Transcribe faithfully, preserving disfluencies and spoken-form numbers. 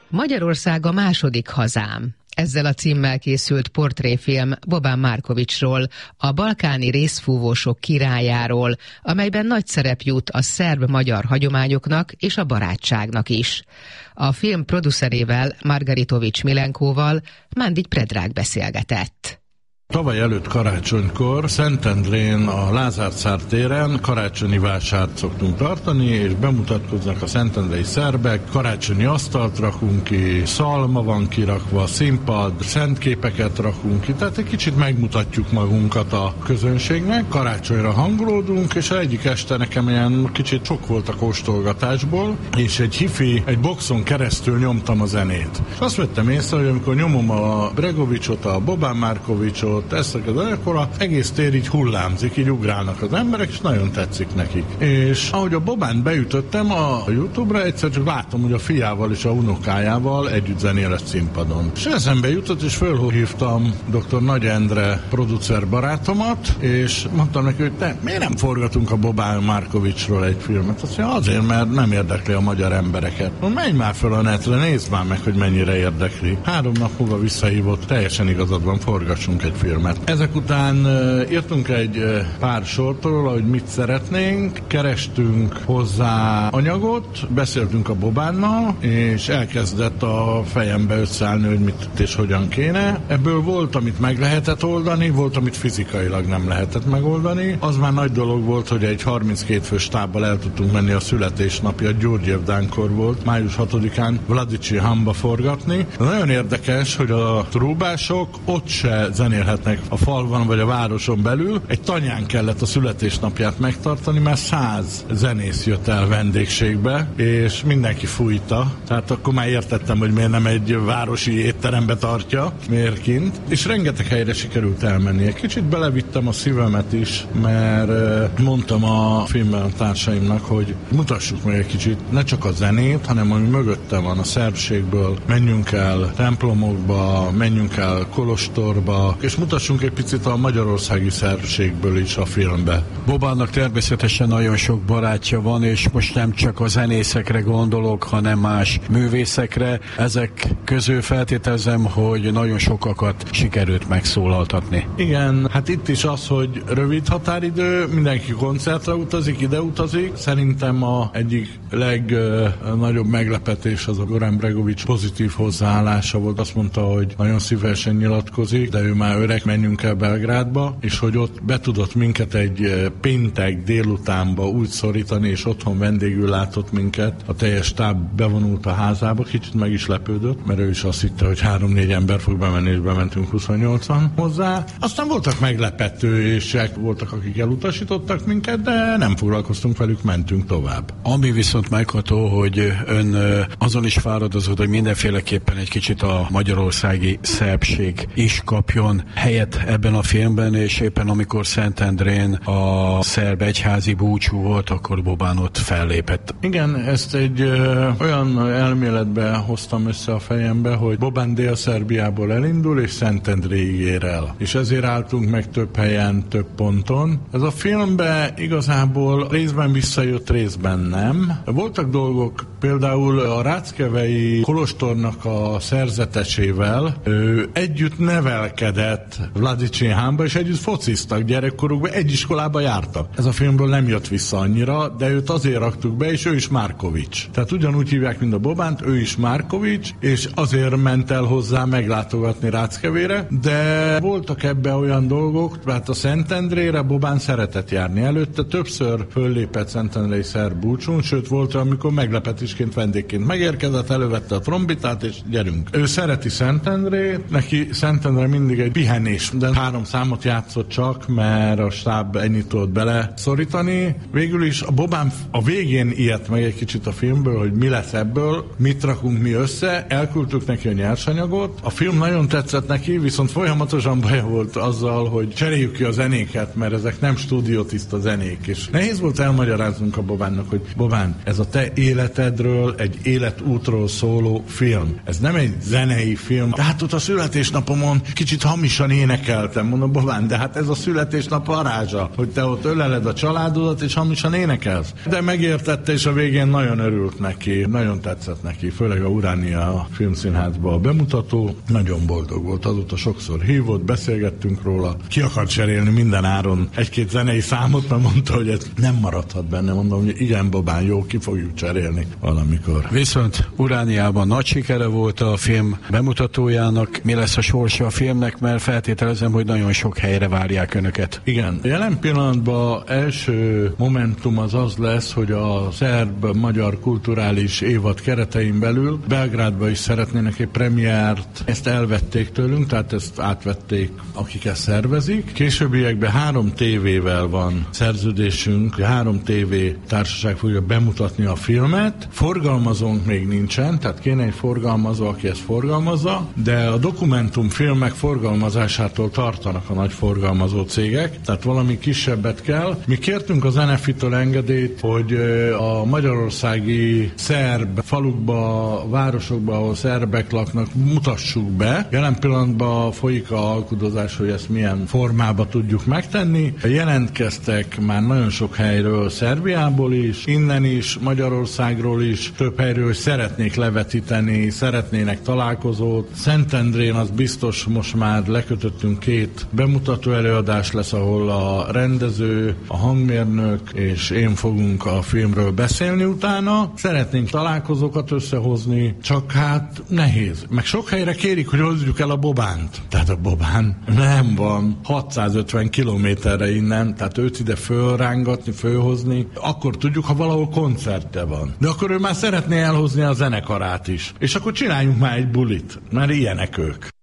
Magyarország a második hazám. Ezzel a címmel készült portréfilm Bobán Markovicsról, a balkáni részfúvósok királyáról, amelyben nagy szerep jut a szerb-magyar hagyományoknak és a barátságnak is. A film producerével, Margaritovics Milenkóval Mándigy Predrag beszélgetett. Tavaly előtt karácsonykor Szentendrén a Lázár téren karácsonyi vásárt szoktunk tartani, és bemutatkoznak a szentendrei szerbek, karácsonyi asztalt rakunk ki, szalma van kirakva, színpad, szentképeket rakunk ki, tehát egy kicsit megmutatjuk magunkat a közönségnek, karácsonyra hangolódunk, és egyik este nekem ilyen kicsit sok volt a kóstolgatásból, és egy hifi, egy boxon keresztül nyomtam a zenét. És azt vettem észre, hogy amikor nyomom a Bregovicsot, a Bobán Markovicsot, ezt akkor az egész tér így hullámzik, így ugrálnak az emberek, és nagyon tetszik nekik. És ahogy a Bobánt beütöttem a YouTube-ra, egyszer csak látom, hogy a fiával és a unokájával együtt zenél a színpadon. És eszembe jutott, és fölhívtam dr. Nagy Endre producer barátomat, és mondtam neki, hogy te, miért nem forgatunk a Bobán Markovicsról egy filmet? Azt mondja, azért, mert nem érdekli a magyar embereket. Mondom, menj már föl a netre, nézd már meg, hogy mennyire érdekli. Három nap múlva visszahívott, teljesen igazad van, forgassunk egy filmet. Ezek után uh, írtunk egy uh, pár sortól, hogy mit szeretnénk, kerestünk hozzá anyagot, beszéltünk a Bobánnal, és elkezdett a fejembe összeállni, hogy mit és hogyan kéne. Ebből volt, amit meg lehetett oldani, volt, amit fizikailag nem lehetett megoldani. Az már nagy dolog volt, hogy egy harminckét fős stábbal el tudtunk menni a születésnapja, Gyurgyev Dánkor volt, május hatodikán Vladici Hamba forgatni. De nagyon érdekes, hogy a trúbások ott se zenélhetnek a falvan vagy a városon belül. Egy tanyán kellett a születésnapját megtartani, mert száz zenész jött el vendégségbe, és mindenki fújta. Tehát akkor már értettem, hogy miért nem egy városi étterembe tartja, miért kint. És rengeteg helyre sikerült elmenni. Egy kicsit belevittem a szívemet is, mert mondtam a filmben a társaimnak, hogy mutassuk meg egy kicsit ne csak a zenét, hanem ami mögötte van a szerbségből. Menjünk el templomokba, menjünk el kolostorba, és mutassunk egy picit a magyarországi szerbségből is a filmbe. Bobánnak természetesen nagyon sok barátja van, és most nem csak a zenészekre gondolok, hanem más művészekre. Ezek közül feltételezem, hogy nagyon sokakat sikerült megszólaltatni. Igen, hát itt is az, hogy rövid határidő, mindenki koncertre utazik, ide utazik. Szerintem a egyik legnagyobb meglepetés az a Goran Bregovics pozitív hozzáállása volt. Azt mondta, hogy nagyon szívesen nyilatkozik, de ő már öreg, menjünk el Belgrádba, és hogy ott be tudott minket egy péntek délutánba úgy szorítani, és otthon vendégül látott minket. A teljes stáb bevonult a házába, kicsit meg is lepődött, mert ő is azt hitte, hogy három-négy ember fog bemenni, és bementünk huszonnyolcan hozzá. Aztán voltak meglepetősek, voltak, akik elutasítottak minket, de nem foglalkoztunk velük, mentünk tovább. Ami viszont megható, hogy ön azon is fáradozott, hogy mindenféleképpen egy kicsit a magyarországi szerbség is kapjon helyet ebben a filmben, és éppen amikor Szentendrén a szerb egyházi búcsú volt, akkor Bobán ott fellépett. Igen, ezt egy ö, olyan elméletbe hoztam össze a fejembe, hogy Bobán Dél-Szerbiából elindul, és Szentendréig ér el. És ezért álltunk meg több helyen, több ponton. Ez a filmbe igazából részben visszajött, részben nem. Voltak dolgok, például a ráckevei kolostornak a szerzetesével ő együtt nevelkedett Vladici Hamba, és együtt fociztak gyerekkorukban, egy iskolába jártak. Ez a filmből nem jött vissza annyira, de őt azért raktuk be, és ő is Markovics. Tehát ugyanúgy hívják, mint a Bobánt, ő is Markovics, és azért ment el hozzá meglátogatni Ráckevére, de voltak ebbe olyan dolgok, tehát a Szentendrére Bobán szeretett járni. Előtte többször föllépett Szentendrei szerb búcsún, sőt volt, amikor meglepetésként, vendégként megérkezett, elővette a trombitát, és gyerünk. Ő szereti Szentendrét, neki Szentendre mindig egy pihenés, de három számot játszott csak, mert a stáb ennyit tudott bele szorítani. Végül is a Bobán a végén ijedt meg egy kicsit a filmből, hogy mi lesz ebből, mit rakunk mi össze, elküldtük neki a nyersanyagot. A film nagyon tetszett neki, viszont folyamatosan baj volt azzal, hogy cseréljük ki a zenéket, mert ezek nem stúdiótiszta zenék. És nehéz volt elmagyaráznunk a Bobánnak, hogy Bobán, ez a te életedről, egy életútról szóló film. Ez nem egy zenei film. Tehát ott a születésnapomon kicsit hamisan hamisan énekeltem. Mondom, Bobán, de hát ez a születésnap varázsa, hogy te ott öleled a családodat, és hamisan énekelsz. De megértette, és a végén nagyon örült neki, nagyon tetszett neki, főleg a Uránia Filmszínházba a bemutató. Nagyon boldog volt, azóta sokszor hívott, beszélgettünk róla. Ki akart cserélni minden áron egy-két zenei számot, mert mondta, hogy ez nem maradhat benne. Mondom, hogy igen, Bobán, jó, ki fogjuk cserélni valamikor. Viszont Urániában nagy sikere volt a film bemutatójának. Mi lesz a sorsa a filmnek, mert feltételezem, hogy nagyon sok helyre várják önöket. Igen. Jelen pillanatban első momentum az az lesz, hogy a szerb-magyar kulturális évad keretein belül Belgrádba is szeretnének egy premiért. Ezt elvették tőlünk, tehát ezt átvették, akik ezt szervezik. Későbbiekben három tévével van szerződésünk, három tévé társaság fogja bemutatni a filmet. Forgalmazónk még nincsen, tehát kéne egy forgalmazó, aki ezt forgalmazza, de a dokumentumfilmek forgalmazásától tartanak a nagy forgalmazó cégek, tehát valami kisebbet kell. Mi kértünk az en ef i-től engedélyt, hogy a magyarországi szerb falukba, városokba, ahol szerbek laknak, mutassuk be. Jelen pillanatban folyik a alkudozás, hogy ezt milyen formába tudjuk megtenni. Jelentkeztek már nagyon sok helyről, Szerbiából is, innen is, Magyarországról is, több helyről, hogy szeretnék levetíteni, szeretnének találkozót. Szentendrén az biztos, most már lekötöttünk két bemutató előadás lesz, ahol a rendező, a hangmérnök és én fogunk a filmről beszélni utána. Szeretnénk találkozókat összehozni, csak hát nehéz. Meg sok helyre kérik, hogy hozzuk el a Bobánt. Tehát a Bobán nem van hatszázötven kilométerre innen, tehát őt ide fölrángatni, fölhozni, akkor tudjuk, ha valahol koncerte van. De akkor ő már szeretné elhozni a zenekarát is. És akkor csináljunk már egy bulit, mert ilyenek ők.